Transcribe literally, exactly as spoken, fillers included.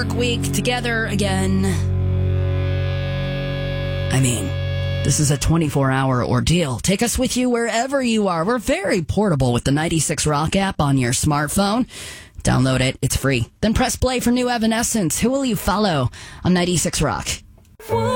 work week together again. I mean, this is a twenty-four hour ordeal. Take us with you wherever you are. We're very portable with the ninety-six Rock app on your smartphone. Download it. It's free. Then press play for new Evanescence. Who will you follow on ninety-six Rock?